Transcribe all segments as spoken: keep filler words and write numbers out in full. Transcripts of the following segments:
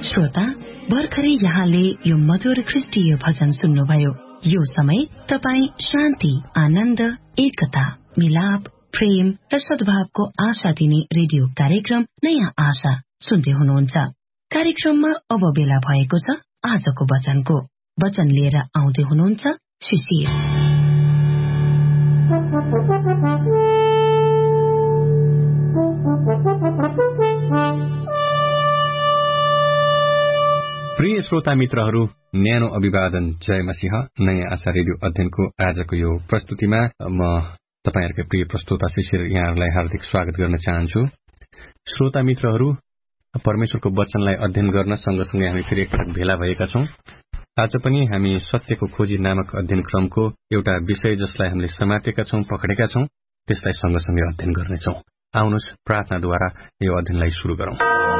श्रोता, भर्खरै यहाँले यो मधुर ख्रिस्टीय भजन सुन्नुभयो। यो समय तपाईँ शान्ति, आनन्द, एकता, मिलाप, प्रेम र सद्भावको आशा दिने रेडियो कार्यक्रम नयाँ आशा सुन्दै हुनुहुन्छ। कार्यक्रममा अब बेला भएको छ आजको वचनको। वचन लिएर आउँदै हुनुहुन्छ शिशिर। प्रिय श्रोता मित्रहरू, न्यानो अभिवादन। जय मसीह। नयाँ आशा रेडियो अध्ययनको आजको यो प्रस्तुतिमा म तपाईहरुकै प्रिय प्रस्तोता शिशिर यहाँहरूलाई हार्दिक स्वागत गर्न चाहन्छु। श्रोता मित्रहरू, परमेश्वरको वचनलाई अध्ययन गर्न सँगसँगै हामी फेरि एकपटक भेला भएका छौं। आज पनि हामी सत्यको खोजी नामक अध्ययन क्रमको एउटा विषय जसलाई हामीले समातेका छौं, पक्रेका छौं, त्यसलाई सँगसँगै अध्ययन गर्नेछौं। आउनुहोस् प्रार्थनाद्वारा यो अध्ययनलाई सुरु गरौं।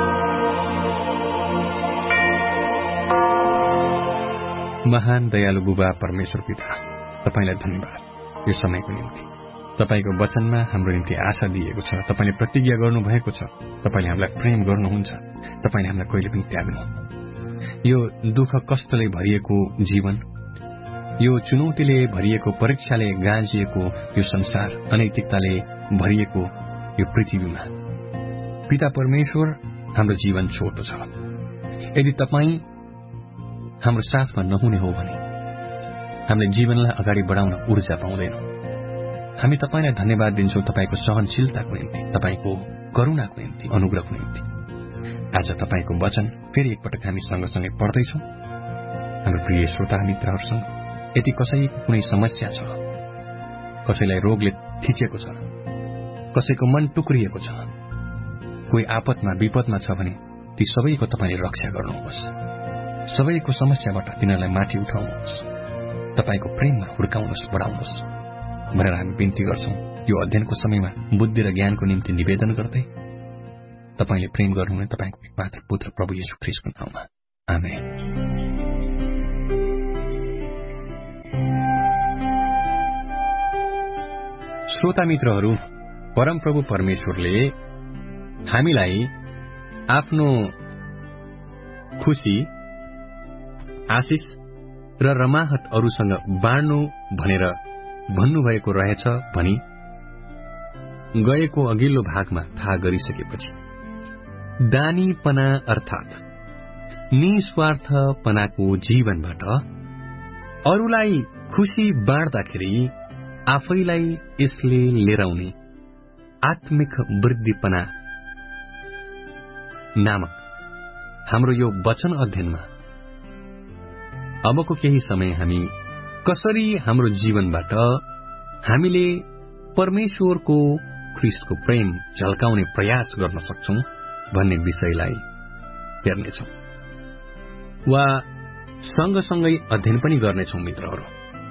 महान दयालु बुबा परमेश्वर पिता, तपाईलाई धन्यवाद यो समयको निम्ति। तपाईको वचनमा हाम्रो निम्ति आशा दिएको छ। तपाईले प्रतिज्ञा गर्नुभएको छ। तपाईले हामीलाई प्रेम गर्नुहुन्छ। तपाईले हामीलाई कहिले पनि त्याग्नु। यो दुःख कष्टले भरिएको जीवन, यो चुनौतीले भरिएको, परीक्षाले गाँजिएको यो संसार, अनैतिकताले भरिएको यो पृथ्वीमा पिता परमेश्वर, हाम्रो जीवन छोटो छ। यदि तपाईँ हाम्रो साथमा नहुने हो भने हामीले जीवनलाई अगाडि बढाउन ऊर्जा पाउँदैनौं। हामी तपाईलाई धन्यवाद दिन्छौं तपाईको सहनशीलताको निम्ति, तपाईको करुणाको निम्ति, अनुग्रहको निम्ति। आज तपाईको वचन फेरि एकपटक हामी सँगसँगै पढ्दैछौं। हाम्रो प्रिय श्रोता मित्रहरूसँग यदि कसैको कुनै समस्या छ, कसैलाई रोगले थिचेको छ, कसैको मन टुक्रिएको छ, कोही आपतमा विपदमा छ भने ती सबैको तपाईले रक्षा गर्नुहोस्। सबैको समस्याबाट तिनीहरूलाई माथि उठाउनुहोस्। तपाईको प्रेममा हुर्काउनुहोस्, बढाउनुहोस् भनेर हामी बिन्ती गर्छौं। यो अध्ययनको समयमा बुद्धि र ज्ञानको निम्ति निवेदन गर्दै तपाईले प्रेम गर्नुहुने तपाईको एकमात्र पुत्र प्रभु येशू ख्रीष्टको नाममा, आमेन। श्रोता मित्रहरू, परमप्रभु परमेश्वरले हामीलाई आफ्नो खुशी, आशिष र रमाहट अरूसँग बाँड्नु भनेर भन्नुभएको रहेछ भनी गएको अघिल्लो भागमा थाहा गरिसकेपछि दानीपना अर्थात निस्वार्थपनाको जीवनबाट अरूलाई खुशी बाँड्दाखेरि आफैलाई यसले लिएर आउने आत्मिक वृद्धिपना नामक हाम्रो यो वचन अध्ययनमा अबको केही समय हामी कसरी हाम्रो जीवनबाट हामीले परमेश्वरको ख्रीष्टको प्रेम झल्काउने प्रयास गर्न सक्छौं भन्ने विषयलाई हेर्नेछौं वा सँगसँगै अध्ययन पनि गर्नेछौं। मित्रहरू,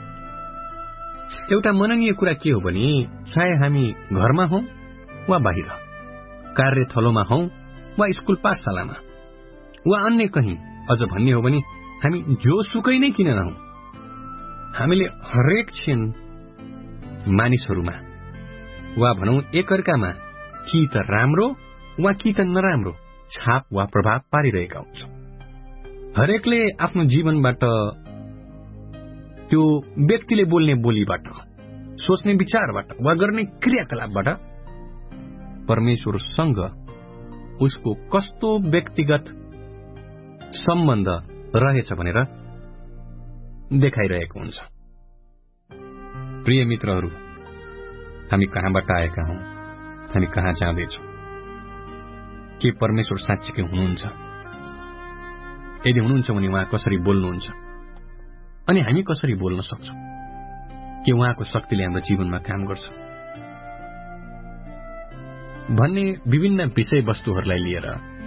एउटा मननीय कुरा के हो भने चाहे हामी घरमा हौं वा बाहिर, कार्यस्थलमा हौं वा स्कूल पाठशालामा वा अन्य कहीं, अझ भन्ने हो भने हामी जोसुकै नै किन नहौं, हामीले हरेक क्षण मानिसहरूमा वा भनौं एकअर्कामा कि त राम्रो वा कि त नराम्रो छाप वा प्रभाव पारिरहेका हुन्छौं। हरेकले आफ्नो जीवनबाट, त्यो व्यक्तिले बोल्ने बोलीबाट, सोच्ने विचारबाट वा गर्ने क्रियाकलापबाट परमेश्वरसँग उसको कस्तो व्यक्तिगत सम्बन्ध रहेछ भनेर देखाइरहेको हुन्छ। प्रिय मित्रहरू, हामी कहाँबाट आएका हौं, हामी कहाँ जाँदैछौं, के परमेश्वर साँच्चीकै हुनुहुन्छ? यदि हुनुहुन्छ भने उहाँ कसरी बोल्नुहुन्छ अनि हामी कसरी बोल्न सक्छौं? के उहाँको शक्तिले हाम्रो जीवनमा काम गर्छ भन्ने विभिन्न विषयवस्तुहरूलाई लिएर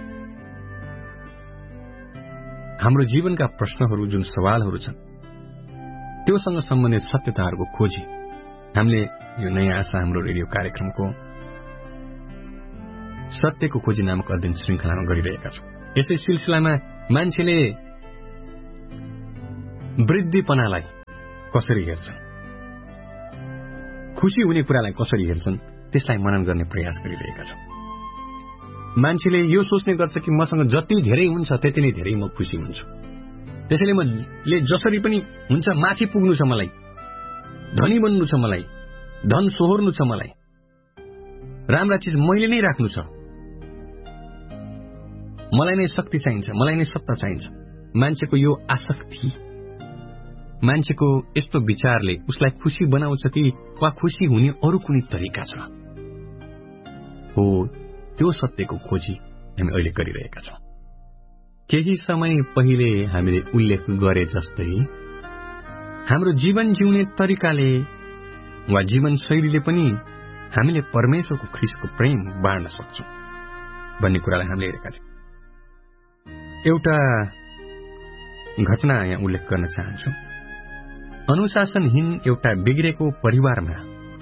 हाम्रो जीवनका प्रश्नहरू, जुन सवालहरू छन्, त्योसँग सम्बन्धित सत्यताहरूको खोजी हामीले यो नयाँ आशा हाम्रो रेडियो कार्यक्रमको सत्यको खोजी नामक अध्ययन श्रृंखलामा गरिरहेका छौं। यसै सिलसिलामा मान्छेले वृद्धिपनालाई कसरी हेर्छन्, खुशी हुने कुरालाई कसरी हेर्छन्, त्यसलाई मनन गर्ने प्रयास गरिरहेका छौं। मान्छेले यो सोच्ने गर्छ कि मसँग जति धेरै हुन्छ त्यति नै धेरै म खुसी हुन्छु। त्यसैले मैले जसरी पनि हुन्छ माथि पुग्नु छ, मलाई धनी बन्नु छ, मलाई धन सोहोर्नु छ, मलाई राम्रा चिज मैले नै राख्नु छ, मलाई नै शक्ति चाहिन्छ, मलाई नै सत्ता चाहिन्छ। मान्छेको यो आसक्ति, मान्छेको यस्तो विचारले उसलाई खुसी बनाउँछ कि वा खुसी हुने अरू कुनै तरिका छ? हो, त्यो सत्यको खोजी हामी अहिले गरिरहेका छौं। केही समय पहिले हामीले उल्लेख गरे जस्तै हाम्रो जीवन जिउने तरिकाले वा जीवन शैलीले पनि हामीले परमेश्वरको ख्रीष्टको प्रेम बाँड्न सक्छौं भन्ने कुरालाई हामीले हेरेका छौं। एउटा घटना यहाँ उल्लेख गर्न चाहन्छु। अनुशासनहीन एउटा बिग्रेको परिवारमा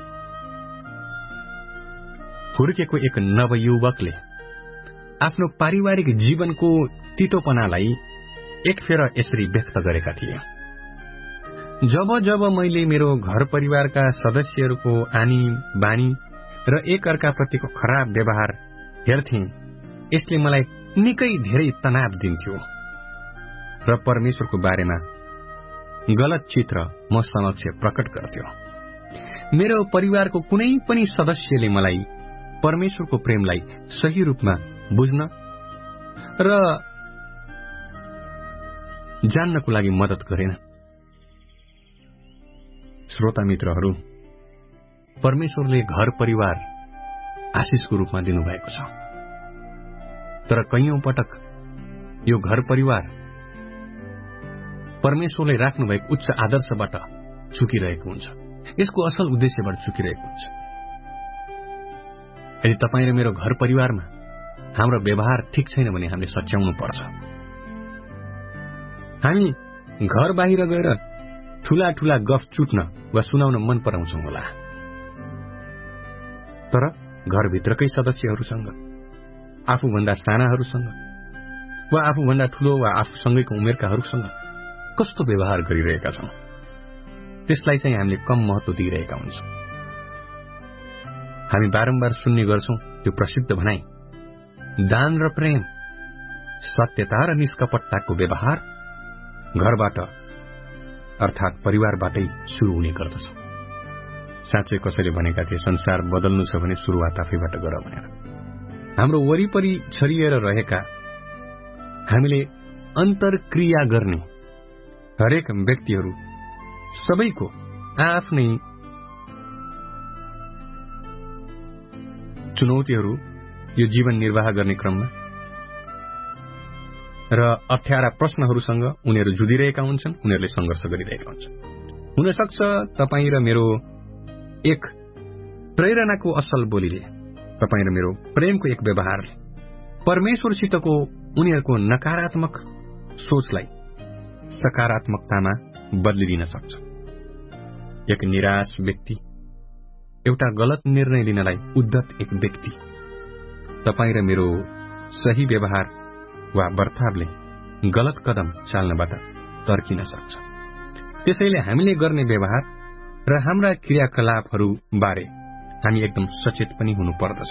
हुर्केको एक नवयुवकले आफ्नो पारिवारिक जीवनको तितोपनालाई एक फेर यसरी व्यक्त गरेका थिए। जब जब मैले मेरो घर परिवारका सदस्यहरूको आनी बानी र एक अर्काप्रतिको खराब व्यवहार हेर्थे, यसले मलाई निकै धेरै तनाव दिन्थ्यो र परमेश्वरको बारेमा गलत चित्र म समक्ष प्रकट गर्थ्यो। मेरो परिवारको कुनै पनि सदस्यले मलाई परमेश्वरको प्रेमलाई सही रूपमा बुझ्न र जान्नको लागि मद्दत गरेन। श्रोता मित्रहरू, परमेश्वरले घर परिवार आशिषको रूपमा दिनुभएको छ, तर कैयौं पटक यो घर परिवार परमेश्वरले राख्नुभएको उच्च आदर्शबाट चुकिरहेको हुन्छ, यसको असल उद्देश्यबाट चुकिरहेको हुन्छ। यदि तपाईँ र मेरो घर परिवारमा हाम्रो व्यवहार ठिक छैन भने हामीले सच्याउनु पर्छ। हामी घर बाहिर गएर ठूला ठूला गफ चुट्न वा सुनाउन मन पराउँछौं होला, तर घरभित्रकै सदस्यहरूसँग, आफूभन्दा सानाहरूसँग वा आफूभन्दा ठूलो वा आफूसँगैको उमेरकाहरूसँग कस्तो व्यवहार गरिरहेका छौं, त्यसलाई चाहिँ हामीले कम महत्व दिइरहेका हुन्छौं। हामी बारम्बार सुन्ने गर्छौं त्यो प्रसिद्ध भनाइ, दान र प्रेम, सत्यता र निष्कपटताको व्यवहार घरबाट अर्थात परिवारबाटै शुरू हुने गर्दछ। साँच्चै कसैले भनेका थिए, संसार बदल्नु छ भने शुरूआत आफैबाट गर भनेर। हाम्रो वरिपरि छरिएर रहेका हामीले अन्तर्क्रिया गर्ने हरेक व्यक्तिहरू सबैको आफ्नै चुनौतीहरू यो जीवन निर्वाह गर्ने क्रममा र अप्ठ्यारा प्रश्नहरूसँग उनीहरू जुधिरहेका हुन्छन्, उनीहरूले संघर्ष गरिरहेका हुन्छन्। हुन सक्छ तपाईँ र मेरो एक प्रेरणाको असल बोलीले, तपाईँ र मेरो प्रेमको एक व्यवहारले परमेश्वरसितको उनीहरूको नकारात्मक सोचलाई सकारात्मकतामा बदलिदिन सक्छ। एक निराश व्यक्ति, एउटा गलत निर्णय लिनलाई उद्धत एक व्यक्ति तपाईँ र मेरो सही व्यवहार वा बर्तावले गलत कदम चाल्नबाट तर्किन सक्छ। त्यसैले हामीले गर्ने व्यवहार र हाम्रा क्रियाकलापहरू बारे हामी एकदम सचेत पनि हुनु पर्दछ।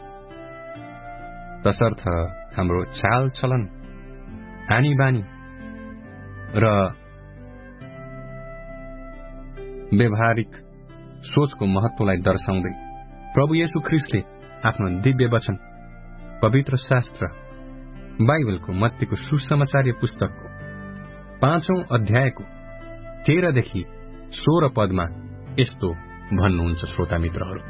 तसर्थ हाम्रो चाल चलन, आनी बानी र व्यवहारिक सोचको महत्वलाई दर्शाउँदै प्रभु येशू ख्रीष्टले आफ्नो दिव्य वचन पवित्र शास्त्र बाइबलको मत्तीको सुसमाचार पुस्तकको पाँचौं अध्यायको तेह्रदेखि सोह्र पदमा यस्तो भन्नुहुन्छ, श्रोता मित्रहरू,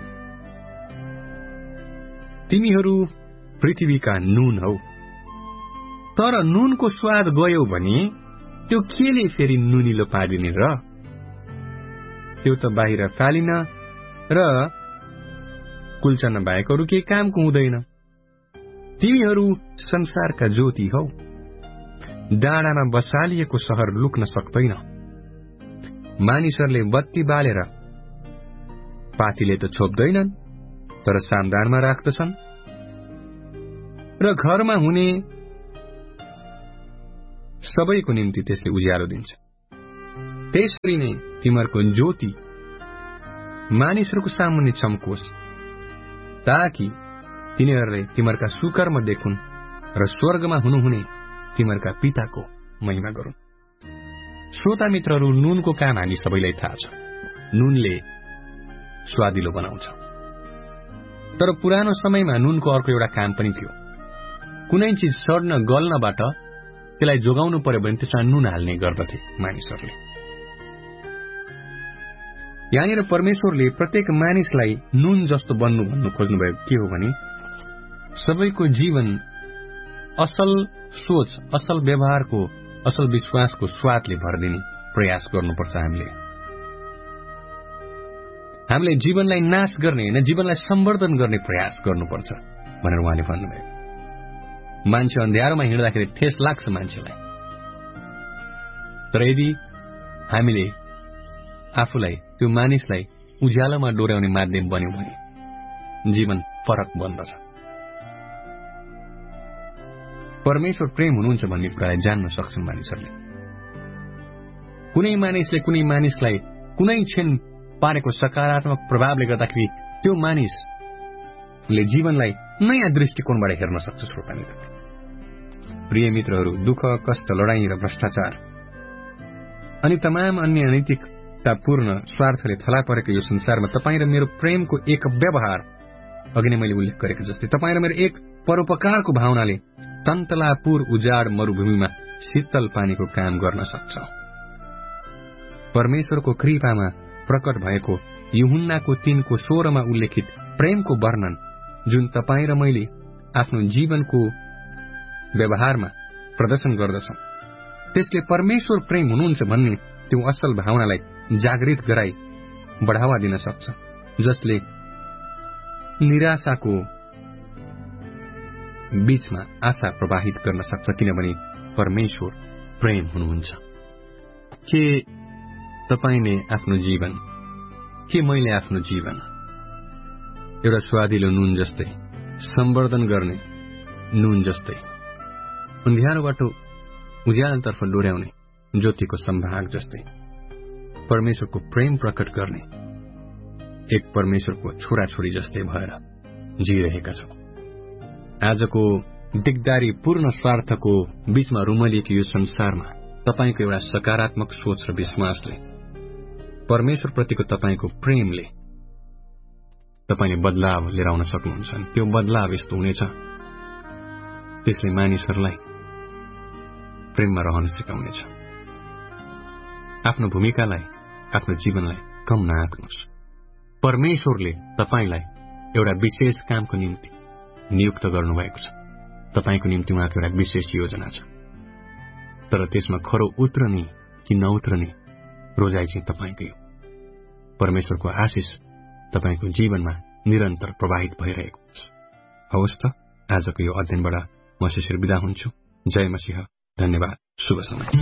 तिमीहरू पृथ्वीका नुन हौ, तर नुनको स्वाद गयो भने त्यो केले फेरि नुनिलो पारिने र? त्यो त बाहिर फालिन र कुल्चन बाहेक अरू केही कामको हुँदैन। तिमीहरू संसारका ज्योति हौ, डाँडामा बसालिएको शहर लुक्न सक्दैन। मानिसहरूले बत्ती बालेर पातीले त छोप्दैनन्, तर सामदानमा राख्दछन् र घरमा हुने सबैको निम्ति त्यसले उज्यालो दिन्छ। त्यसरी नै तिमीहरूको ज्योति मानिसहरूको सामुन्ने चम्कोस्, ताकि तिनीहरूले तिमीहरूका सुकर्म देखुन् र स्वर्गमा हुनुहुने तिमीहरूका पिताको महिमा गरून्। श्रोता मित्रहरू, नुनको काम हामी सबैलाई थाहा छ। नुनले स्वादिलो बनाउँछ। तर पुरानो समयमा नुनको अर्को एउटा काम पनि थियो। कुनै चिज सड्न गल्नबाट त्यसलाई जोगाउनु पर्यो भने त्यसमा नुन हाल्ने गर्दथे मानिसहरूले। यहाँनिर परमेश्वरले प्रत्येक मानिसलाई नुन जस्तो बन्नु भन्नु खोज्नुभयो के हो भने सबैको जीवन असल सोच, असल व्यवहारको, असल विश्वासको स्वादले भरिदिने प्रयास गर्नुपर्छ। हामीले हामीले जीवनलाई नाश गर्ने होइन, जीवनलाई सम्वर्धन गर्ने प्रयास गर्नुपर्छ भनेर उहाँले भन्नुभयो। मान्छे अँध्यारोमा हिँड्दाखेरि ठेस लाग्छ मान्छेलाई, तर यदि हामीले आफूलाई, त्यो मानिसलाई उज्यालोमा डोर्याउने माध्यम बन्यौं भने जीवन फरक बन्दछ। परमेश्वर प्रेम हुनुहुन्छ भन्ने कुरालाई जान्न सक्छन् मानिसहरूले। कुनै मानिसले कुनै मानिसलाई कुनै क्षण पारेको सकारात्मक प्रभावले गर्दाखेरि त्यो मानिसले जीवनलाई नयाँ दृष्टिकोणबाट हेर्न सक्छ। श्रोता मित्र, प्रिय मित्रहरू, दुःख, कष्ट, लडाईँ र भ्रष्टाचार अनि तमाम अन्य अनैतिकतापूर्ण स्वार्थले थला परेको यो संसारमा तपाईँ र मेरो प्रेमको एक व्यवहार, अघि नै मैले उल्लेख गरेको जस्तै तपाईँ र मेरो एक परोपकारको भावनाले तन्तलापुर उजाड मरूभूमिमा शीतल पानीको काम गर्न सक्छ। परमेश्वरको कृपामा प्रकट भएको यूहन्नाको तीनको सोह्रमा उल्लेखित प्रेमको वर्णन जुन तपाईँ र मैले आफ्नो जीवनको व्यवहारमा प्रदर्शन गर्दछौं, त्यसले परमेश्वर प्रेम हुनुहुन्छ भन्ने त्यो असल भावनालाई जागृत गराई बढावा दिन सक्छ, जसले निराशाको बीचमा आशा प्रवाहित गर्न सक्छ, किनभने परमेश्वर प्रेम हुनुहुन्छ। के तपाईले आफ्नो जीवन, के मैले आफ्नो जीवन एउटा स्वादिलो नुन जस्तै, सम्वर्धन गर्ने नुन जस्तै, अँध्यारोबाट उज्यालोतर्फ डोर्याउने ज्योतिको सम्भाग जस्तै परमेश्वरको प्रेम प्रकट गर्ने एक परमेश्वरको छोराछोरी जस्तै भएर जिइरहेका छौं। आजको दिगदारी पूर्ण स्वार्थको बीचमा रुमलिएको यो संसारमा तपाईको एउटा सकारात्मक सोच र विश्वासले, परमेश्वर प्रतिको तपाईको प्रेमले तपाईले बदलाव लिएर आउन सक्नुहुन्छ। त्यो बदलाव यस्तो हुनेछ, त्यसले मानिसहरूलाई प्रेममा रहन सिकाउनेछ। आफ्नो भूमिकालाई, आफ्नो जीवनलाई कम नआँक्नुहोस्। परमेश्वरले तपाईलाई एउटा विशेष कामको निम्ति नियुक्त गर्नुभएको छ। तपाईको निम्ति उहाँको एउटा विशेष योजना छ, तर त्यसमा खरो उत्रने कि नउत्रने रोजाइ चाहिँ तपाईकै हो। परमेश्वरको आशिष तपाईको जीवनमा निरन्तर प्रवाहित भइरहेको छ। हवस् त, आजको यो अध्ययनबाट म शिशिर बिदा हुन्छु। जय मसीह। धन्यवाद। शुभ समय।